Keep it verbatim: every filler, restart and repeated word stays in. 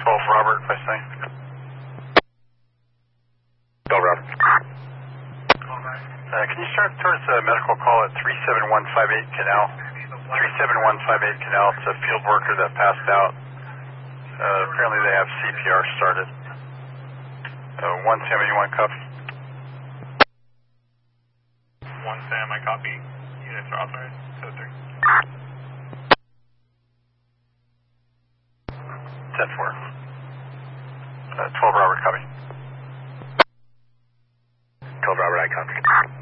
twelve Robert, if I say. twelve Robert. Uh, can you start towards a medical call at three seven one five eight Canal? three seven one five eight Canal. It's a field worker that passed out. Uh, apparently they have C P R started. Uh, one Sam, anyone copy? one Sam, I copy. Units are authorized. Code three. ten four. Uh, twelve Robert, copy. twelve Robert, I copy.